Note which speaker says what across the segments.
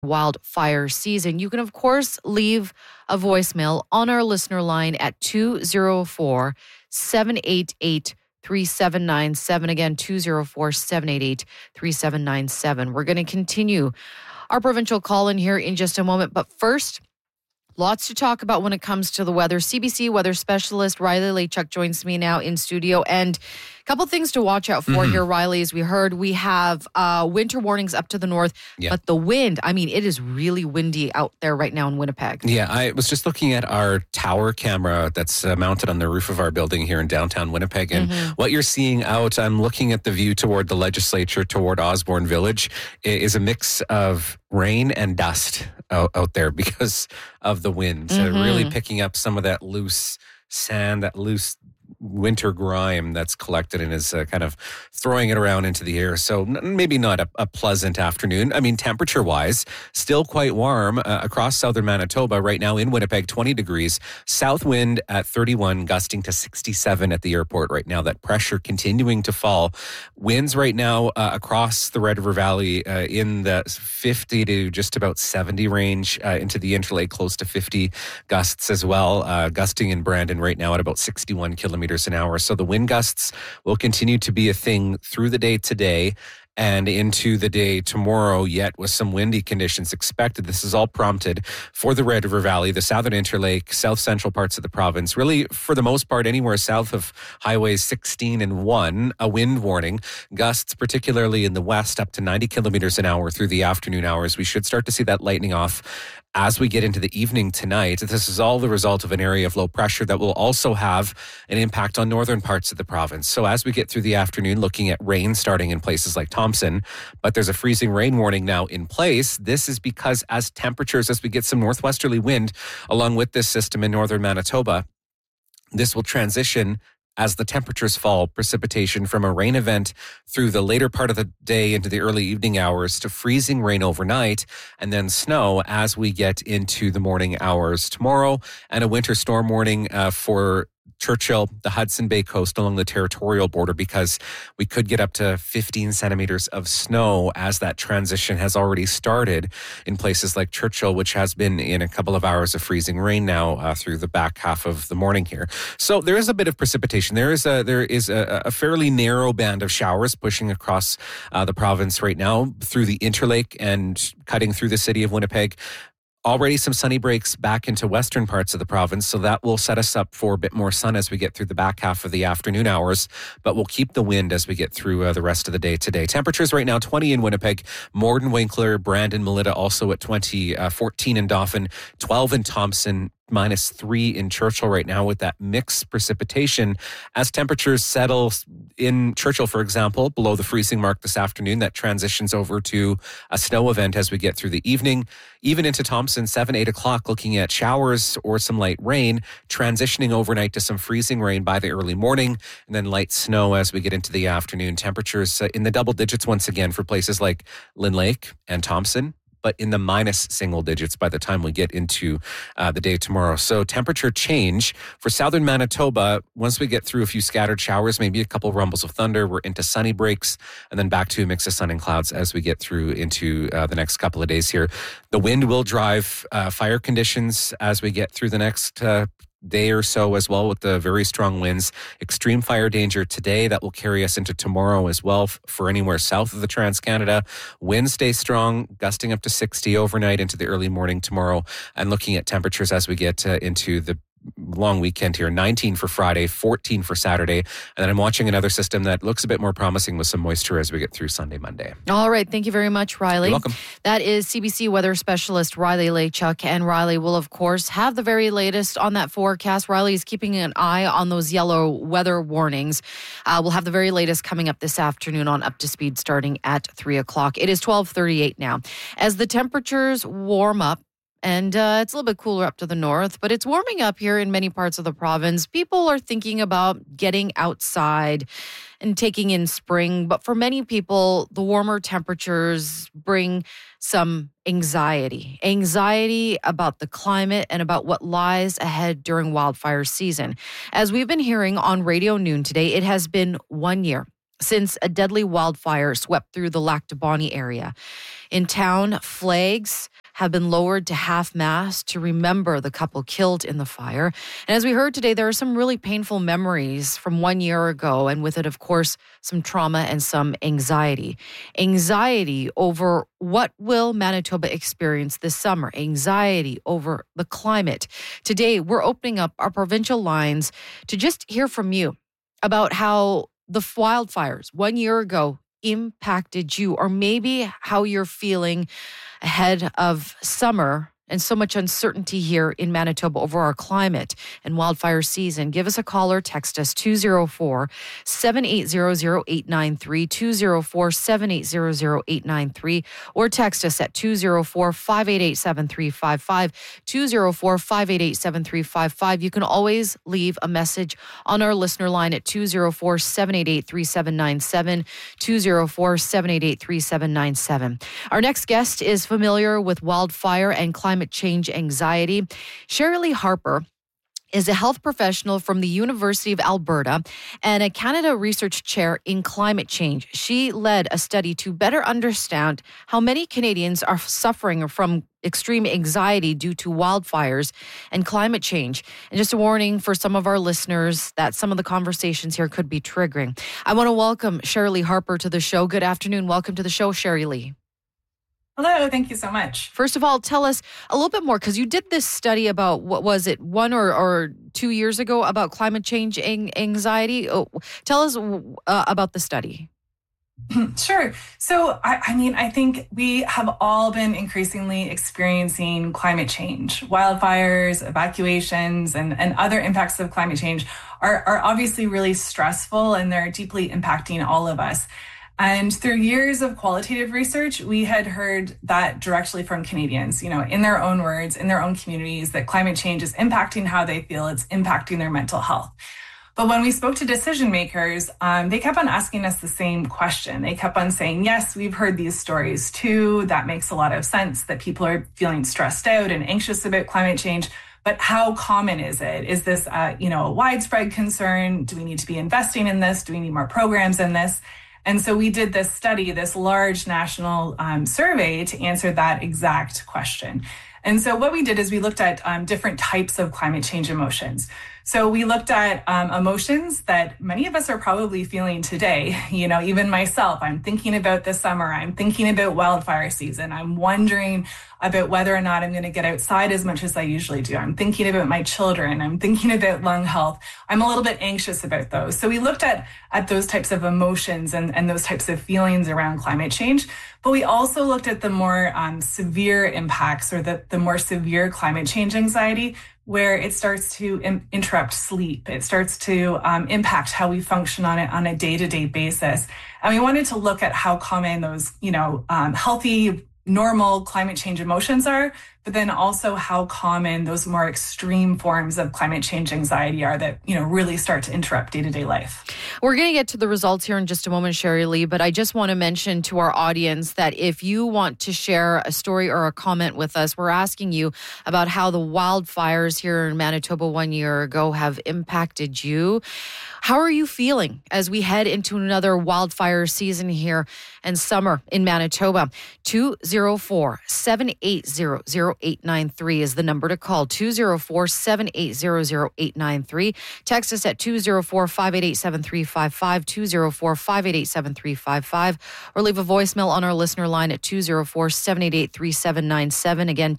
Speaker 1: wildfire season. You can, of course, leave a voicemail on our listener line at 204-788-3797. Again, 204-788-3797. We're going to continue our provincial call-in here in just a moment. But first, lots to talk about when it comes to the weather. CBC weather specialist Riley Lachuk joins me now in studio. And a couple things to watch out for here, Riley. As we heard, we have winter warnings up to the north. But the wind, it is really windy out there right now in Winnipeg.
Speaker 2: Yeah, I was just looking at our tower camera that's mounted on the roof of our building here in downtown Winnipeg. And what you're seeing out, I'm looking at the view toward the legislature, toward Osborne Village, is a mix of rain and dust out there because of the wind. Really picking up some of that loose sand, that loose winter grime that's collected and is kind of throwing it around into the air. So maybe not a pleasant afternoon. Temperature-wise, still quite warm across southern Manitoba. Right now in Winnipeg, 20 degrees. South wind at 31, gusting to 67 at the airport right now. That pressure continuing to fall. Winds right now across the Red River Valley in the 50 to just about 70 range, into the Interlake, close to 50 gusts as well. Gusting in Brandon right now at about 61 kilometers an hour. So the wind gusts will continue to be a thing through the day today and into the day tomorrow, yet with some windy conditions expected. This is all prompted for the Red River Valley, the Southern Interlake, south central parts of the province. Really, for the most part, anywhere south of highways 16 and 1, a wind warning. Gusts, particularly in the west, up to 90 kilometers an hour through the afternoon hours. We should start to see that lightening off as we get into the evening tonight. This is all the result of an area of low pressure that will also have an impact on northern parts of the province. So as we get through the afternoon, looking at rain starting in places like Thompson, but there's a freezing rain warning now in place. This is because as we get some northwesterly wind along with this system in northern Manitoba, this will transition as the temperatures fall, precipitation from a rain event through the later part of the day into the early evening hours to freezing rain overnight and then snow as we get into the morning hours tomorrow, and a winter storm warning for Churchill, the Hudson Bay coast along the territorial border, because we could get up to 15 centimeters of snow as that transition has already started in places like Churchill, which has been in a couple of hours of freezing rain now through the back half of the morning here. So there is a bit of precipitation. There is a fairly narrow band of showers pushing across the province right now through the Interlake and cutting through the city of Winnipeg. Already some sunny breaks back into western parts of the province, so that will set us up for a bit more sun as we get through the back half of the afternoon hours, but we'll keep the wind as we get through the rest of the day today. Temperatures right now, 20 in Winnipeg, Morden, Winkler, Brandon, Melita also at 20, 14 in Dauphin, 12 in Thompson, -3 in Churchill right now with that mixed precipitation. As temperatures settle in Churchill, for example, below the freezing mark this afternoon, that transitions over to a snow event as we get through the evening. Even into Thompson, 7, 8 o'clock, looking at showers or some light rain, transitioning overnight to some freezing rain by the early morning, and then light snow as we get into the afternoon. Temperatures in the double digits once again for places like Lynn Lake and Thompson, but in the minus single digits by the time we get into the day tomorrow. So temperature change for southern Manitoba. Once we get through a few scattered showers, maybe a couple rumbles of thunder, we're into sunny breaks, and then back to a mix of sun and clouds as we get through into the next couple of days here. The wind will drive fire conditions as we get through the next day or so as well, with the very strong winds. Extreme fire danger today. That will carry us into tomorrow as well for anywhere south of the Trans-Canada. Winds stay strong, gusting up to 60 overnight into the early morning tomorrow. And looking at temperatures as we get into the long weekend here, 19 for Friday, 14 for Saturday. And then I'm watching another system that looks a bit more promising with some moisture as we get through Sunday, Monday.
Speaker 1: All right. Thank you very much, Riley.
Speaker 2: You're welcome.
Speaker 1: That is CBC weather specialist Riley Lachuk. And Riley will, of course, have the very latest on that forecast. Riley is keeping an eye on those yellow weather warnings. We'll have the very latest coming up this afternoon on Up to Speed starting at 3 o'clock. It is 12:38 now. As the temperatures warm up, and it's a little bit cooler up to the north, but it's warming up here in many parts of the province. People are thinking about getting outside and taking in spring. But for many people, the warmer temperatures bring some anxiety about the climate and about what lies ahead during wildfire season. As we've been hearing on Radio Noon today, it has been 1 year since a deadly wildfire swept through the Lac du Bonnet area. In town, flags have been lowered to half-mast to remember the couple killed in the fire. And as we heard today, there are some really painful memories from 1 year ago, and with it, of course, some trauma and some anxiety. Anxiety over what will Manitoba experience this summer. Anxiety over the climate. Today, we're opening up our provincial lines to just hear from you about how the wildfires 1 year ago impacted you, or maybe how you're feeling ahead of summer and so much uncertainty here in Manitoba over our climate and wildfire season. Give us a call or text us 204-780-0893, 204-780-0893, or text us at 204-588-7355, 204-588-7355. You can always leave a message on our listener line at 204-788-3797, 204-788-3797. Our next guest is familiar with wildfire and climate change anxiety. Shirley Harper is a health professional from the University of Alberta and a Canada Research Chair in climate change. She led a study to better understand how many Canadians are suffering from extreme anxiety due to wildfires and climate change. And just a warning for some of our listeners that some of the conversations here could be triggering. I want to welcome Shirley Harper to the show. Good afternoon. Welcome to the show, Shirley.
Speaker 3: Hello, thank you so much.
Speaker 1: First of all, tell us a little bit more, because you did this study about, what was it, 1 or 2 years ago, about climate change anxiety. Tell us about the study.
Speaker 3: Sure. So, I think we have all been increasingly experiencing climate change. Wildfires, evacuations, and other impacts of climate change are obviously really stressful, and they're deeply impacting all of us. And through years of qualitative research, we had heard that directly from Canadians, in their own words, in their own communities, that climate change is impacting how they feel, it's impacting their mental health. But when we spoke to decision makers, they kept on asking us the same question. They kept on saying, yes, we've heard these stories too. That makes a lot of sense, that people are feeling stressed out and anxious about climate change. But how common is it? Is this, a widespread concern? Do we need to be investing in this? Do we need more programs in this? And so we did this study, this large national survey to answer that exact question. And so what we did is we looked at different types of climate change emotions. So we looked at emotions that many of us are probably feeling today. Even myself, I'm thinking about this summer. I'm thinking about wildfire season. I'm wondering about whether or not I'm going to get outside as much as I usually do. I'm thinking about my children. I'm thinking about lung health. I'm a little bit anxious about those. So we looked at those types of emotions and those types of feelings around climate change. But we also looked at the more severe impacts, or the more severe climate change anxiety, where it starts to interrupt sleep. It starts to impact how we function on a day-to-day basis. And we wanted to look at how common those, healthy, normal climate change emotions are, but then also how common those more extreme forms of climate change anxiety are that, really start to interrupt day-to-day life.
Speaker 1: We're going to get to the results here in just a moment, Shirley, but I just want to mention to our audience that if you want to share a story or a comment with us, we're asking you about how the wildfires here in Manitoba 1 year ago have impacted you. How are you feeling as we head into another wildfire season here and summer in Manitoba? 204-780-0893 is the number to call. 204-780-0893. Text us at 204-588-7355, 204-588-7355, or leave a voicemail on our listener line at 204-788-3797. Again,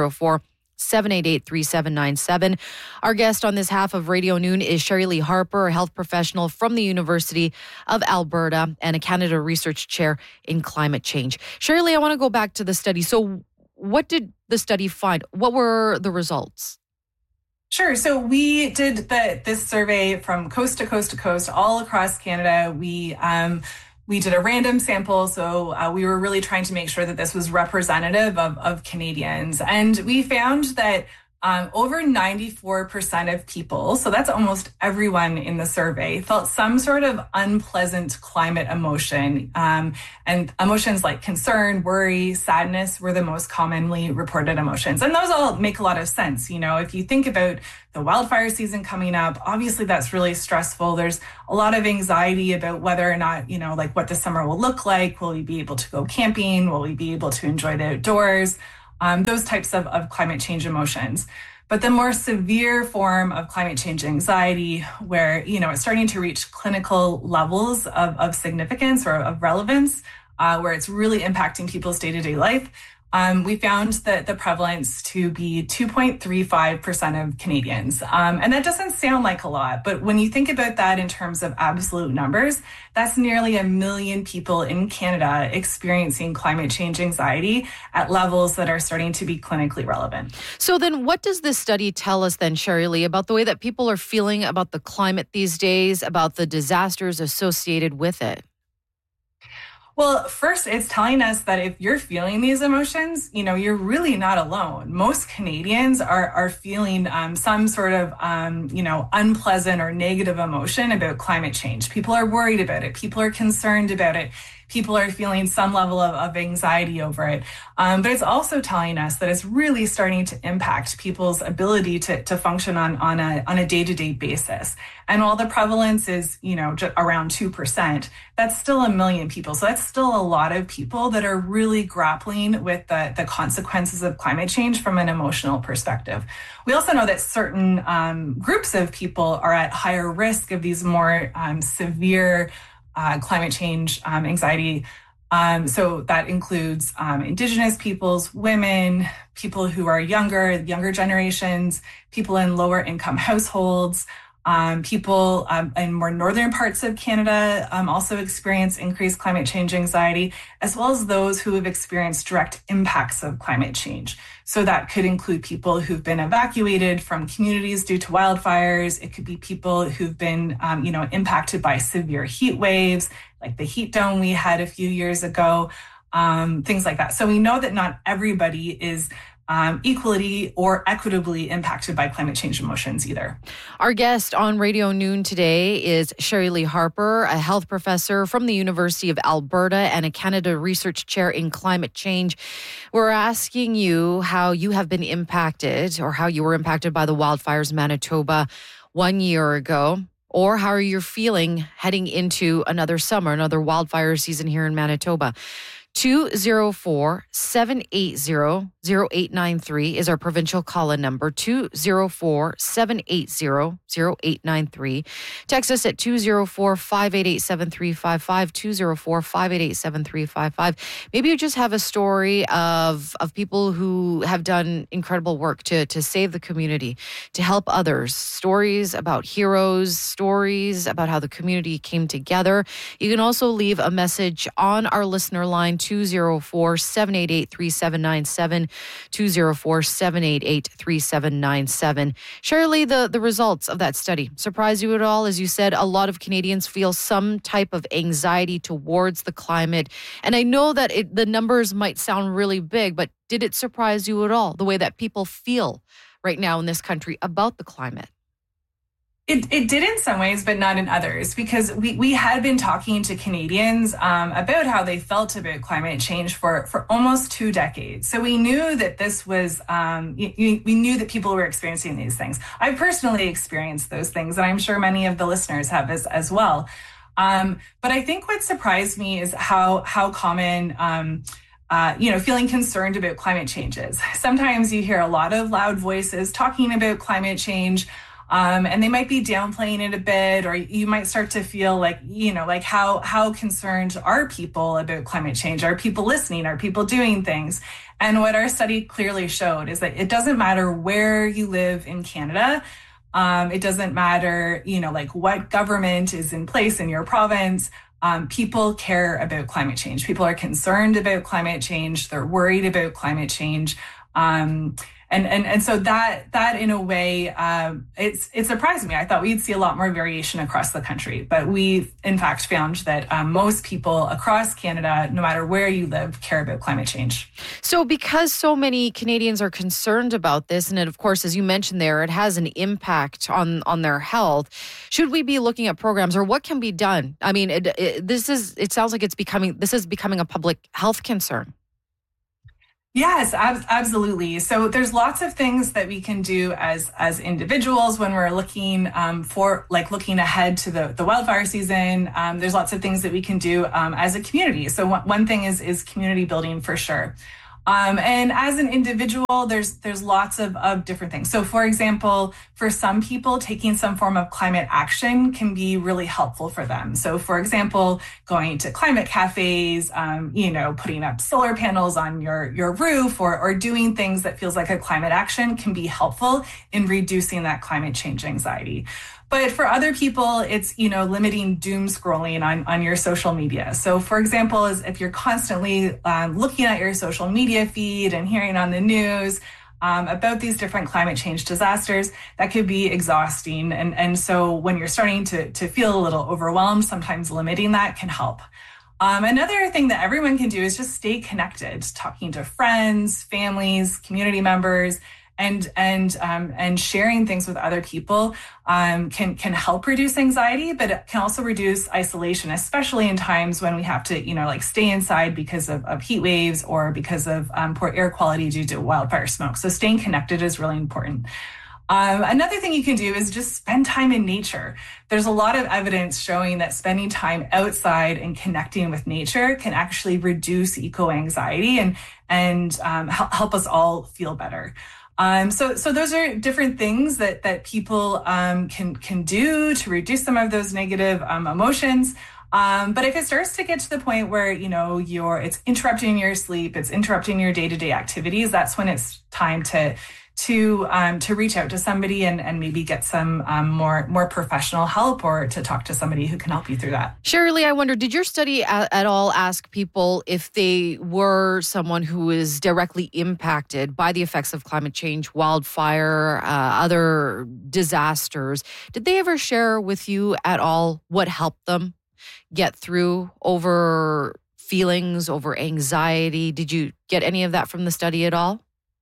Speaker 1: 204-788-3797. Our guest on this half of Radio Noon is Shirley Harper, a health professional from the University of Alberta and a Canada Research Chair in climate change. Shirley, I want to go back to the study. So what did the study find? What were the results?
Speaker 3: Sure. So we did this survey from coast to coast to coast, all across Canada. We did a random sample, so we were really trying to make sure that this was representative of Canadians. And we found that over 94% of people, so that's almost everyone in the survey, felt some sort of unpleasant climate emotion. And emotions like concern, worry, sadness were the most commonly reported emotions. And those all make a lot of sense. You know, if you think about the wildfire season coming up, obviously that's really stressful. There's a lot of anxiety about whether or not, you know, like what the summer will look like. Will we be able to go camping? Will we be able to enjoy the outdoors? Those types of climate change emotions. But the more severe form of climate change anxiety, where, you know, it's starting to reach clinical levels of significance or of relevance, where it's really impacting people's day-to-day life, we found that the prevalence to be 2.35% of Canadians. And that doesn't sound like a lot, but when you think about that in terms of absolute numbers, that's nearly 1 million people in Canada experiencing climate change anxiety at levels that are starting to be clinically relevant.
Speaker 1: So then what does this study tell us then, Sherry-Lee, about the way that people are feeling about the climate these days, about the disasters associated with it?
Speaker 3: Well, first, it's telling us that if you're feeling these emotions, you know, you're really not alone. Most Canadians are feeling some sort of, you know, unpleasant or negative emotion about climate change. People are worried about it. People are concerned about it. People are feeling some level of anxiety over it. But it's also telling us that it's really starting to impact people's ability to function on a day-to-day basis. And while the prevalence is, you know, just around 2%, that's still 1 million people. So that's still a lot of people that are really grappling with the consequences of climate change from an emotional perspective. We also know that certain groups of people are at higher risk of these more severe climate change anxiety. So that includes Indigenous peoples, women, people who are younger generations, people in lower income households, people in more northern parts of Canada also experience increased climate change anxiety, as well as those who have experienced direct impacts of climate change. So that could include people who've been evacuated from communities due to wildfires. It could be people who've been, you know, impacted by severe heat waves, like the heat dome we had a few years ago, things like that. So we know that not everybody is equally or equitably impacted by climate change emotions either.
Speaker 1: Our guest on Radio Noon today is Sherry-Lee Harper, a health professor from the University of Alberta and a Canada Research Chair in Climate Change. We're asking you how you have been impacted or how you were impacted by the wildfires in Manitoba 1 year ago, or how you're feeling heading into another summer, another wildfire season here in Manitoba. 204-780-0893 is our provincial call-in number, 204-780-0893. Text us at 204-588-7355, 204-588-7355. Maybe you just have a story of people who have done incredible work to save the community, to help others. Stories about heroes, stories about how the community came together. You can also leave a message on our listener line, 204-788-3797, 204-788-3797. Sherry-Lee, the results of that study surprise you at all? As you said, a lot of Canadians feel some type of anxiety towards the climate. And I know that the numbers might sound really big, but did it surprise you at all, the way that people feel right now in this country about the climate?
Speaker 3: It did in some ways, but not in others, because we had been talking to Canadians about how they felt about climate change for almost 2 decades. So we knew that this was, we knew that people were experiencing these things. I personally experienced those things, and I'm sure many of the listeners have as well. But I think what surprised me is how common feeling concerned about climate change is. Sometimes you hear a lot of loud voices talking about climate change, and they might be downplaying it a bit, or you might start to feel like, how concerned are people about climate change? Are people listening? Are people doing things? And what our study clearly showed is that it doesn't matter where you live in Canada. It doesn't matter, what government is in place in your province. People care about climate change. People are concerned about climate change. They're worried about climate change. And so that in a way, it surprised me. I thought we'd see a lot more variation across the country, but we in fact found that most people across Canada, no matter where you live, care about climate change.
Speaker 1: So because so many Canadians are concerned about this, and it, of course, as you mentioned there, it has an impact on their health, should we be looking at programs, or what can be done? I mean, it sounds like this is becoming a public health concern.
Speaker 3: Yes, absolutely. So there's lots of things that we can do as individuals when we're looking looking ahead to the wildfire season. There's lots of things that we can do as a community. So one thing is community building for sure. And as an individual, there's lots of different things. So for example, for some people, taking some form of climate action can be really helpful for them. So for example, going to climate cafes, putting up solar panels on your roof, or doing things that feels like a climate action can be helpful in reducing that climate change anxiety. But for other people, it's, limiting doom scrolling on your social media. So for example, if you're constantly looking at your social media feed and hearing on the news about these different climate change disasters, that could be exhausting. And so when you're starting to feel a little overwhelmed, sometimes limiting that can help. Another thing that everyone can do is just stay connected, talking to friends, families, community members, and sharing things with other people can help reduce anxiety, but it can also reduce isolation, especially in times when we have to, stay inside because of heat waves or because of poor air quality due to wildfire smoke. So staying connected is really important. Another thing you can do is just spend time in nature. There's a lot of evidence showing that spending time outside and connecting with nature can actually reduce eco-anxiety and help us all feel better. So those are different things that people can do to reduce some of those negative emotions. But if it starts to get to the point where it's interrupting your sleep, it's interrupting your day-to-day activities, that's when it's time to reach out to somebody and maybe get some more professional help, or to talk to somebody who can help you through that.
Speaker 1: Shirley, I wonder, did your study at all ask people if they were someone who is directly impacted by the effects of climate change, wildfire, other disasters? Did they ever share with you at all what helped them get through over feelings, over anxiety? Did you get any of that from the study at all?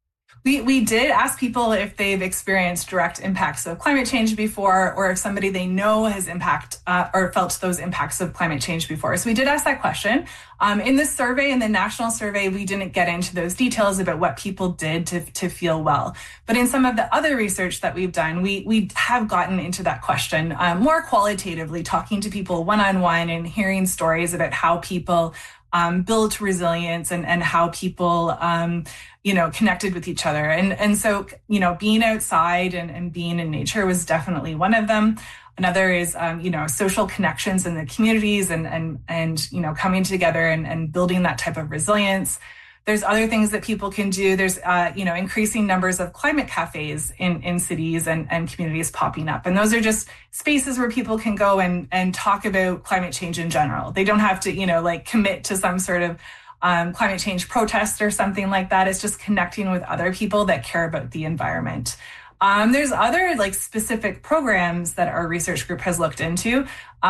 Speaker 3: We did ask people if they've experienced direct impacts of climate change before, or if somebody they know has or felt those impacts of climate change before. So we did ask that question. In this survey, in the national survey, we didn't get into those details about what people did to feel well. But in some of the other research that we've done, we have gotten into that question more qualitatively, talking to people one-on-one and hearing stories about how people built resilience and how people, connected with each other. And so, being outside and being in nature was definitely one of them. Another is, social connections in the communities and coming together and building that type of resilience. There's other things that people can do. There's, increasing numbers of climate cafes in cities and communities popping up. And those are just spaces where people can go and talk about climate change in general. They don't have to, commit to some sort of climate change protest or something like that. It's just connecting with other people that care about the environment. There's other specific programs that our research group has looked into,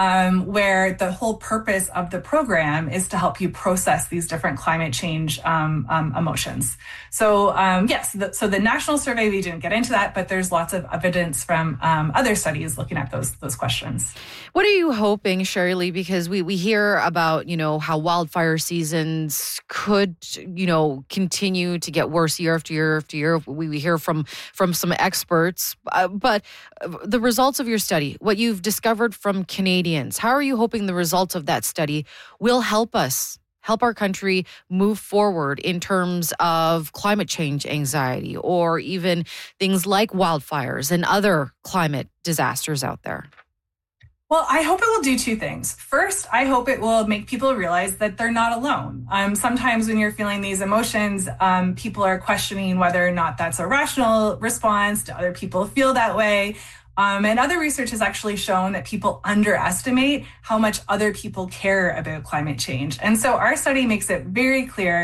Speaker 3: where the whole purpose of the program is to help you process these different climate change emotions. So yes, so the national survey, we didn't get into that, but there's lots of evidence from other studies looking at those questions.
Speaker 1: What are you hoping, Shirley? Because we hear about, how wildfire seasons could, continue to get worse year after year after year. We hear from some experts, but the results of your study, what you've discovered from Canadians, how are you hoping the results of that study will help our country move forward in terms of climate change anxiety, or even things like wildfires and other climate disasters out there?
Speaker 3: Well, I hope it will do two things. First, I hope it will make people realize that they're not alone. Sometimes when you're feeling these emotions, people are questioning whether or not that's a rational response. Do other people feel that way? And other research has actually shown that people underestimate how much other people care about climate change. And so our study makes it very clear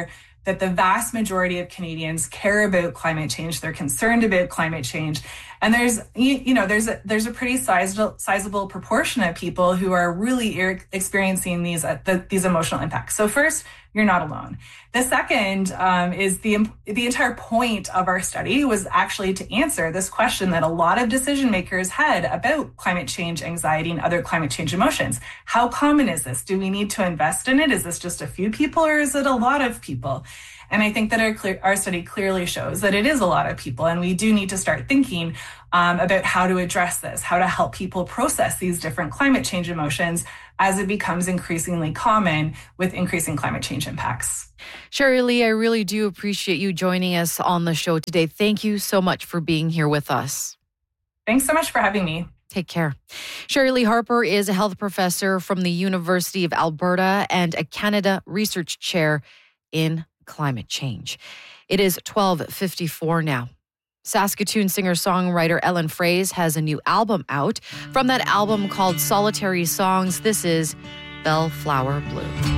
Speaker 3: that the vast majority of Canadians care about climate change. They're concerned about climate change. And there's a pretty sizable proportion of people who are really experiencing these emotional impacts. So first, you're not alone. The second is the entire point of our study was actually to answer this question that a lot of decision makers had about climate change anxiety and other climate change emotions. How common is this? Do we need to invest in it? Is this just a few people or is it a lot of people? And I think that our study clearly shows that it is a lot of people, and we do need to start thinking about how to address this, how to help people process these different climate change emotions as it becomes increasingly common with increasing climate change impacts.
Speaker 1: Sherry Lee, I really do appreciate you joining us on the show today. Thank you so much for being here with us.
Speaker 3: Thanks so much for having me.
Speaker 1: Take care. Sherry Lee Harper is a health professor from the University of Alberta and a Canada Research Chair in climate change. It is 12:54 now. Saskatoon singer-songwriter Ellen Fraze has a new album out. From that album called Solitary Songs, this is Bellflower Blue.